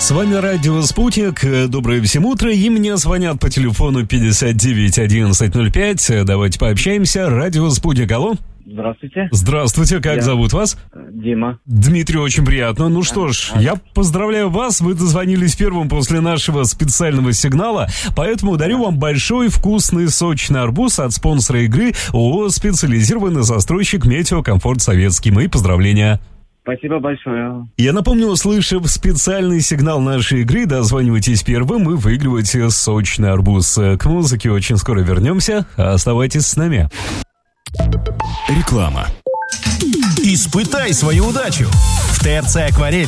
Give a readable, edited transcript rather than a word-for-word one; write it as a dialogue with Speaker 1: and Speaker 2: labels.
Speaker 1: С вами радио «Спутник». Доброе всем утро. И мне звонят по телефону 59 11 05. Давайте пообщаемся. Радио «Спутник». Алло.
Speaker 2: Здравствуйте.
Speaker 1: Здравствуйте. Как зовут вас?
Speaker 2: Дима.
Speaker 1: Дмитрий, очень приятно. Ну что ж, я поздравляю вас. Вы дозвонились первым после нашего специального сигнала. Поэтому дарю вам большой, вкусный, сочный арбуз от спонсора игры ООО «Специализированный застройщик Метеокомфорт Советский». Мои поздравления.
Speaker 2: Спасибо большое.
Speaker 1: Я напомню, услышав специальный сигнал нашей игры, дозванивайтесь первым и выигрывайте сочный арбуз. К музыке очень скоро вернемся. Оставайтесь с нами.
Speaker 3: Реклама. Испытай свою удачу. В ТРЦ «Акварель»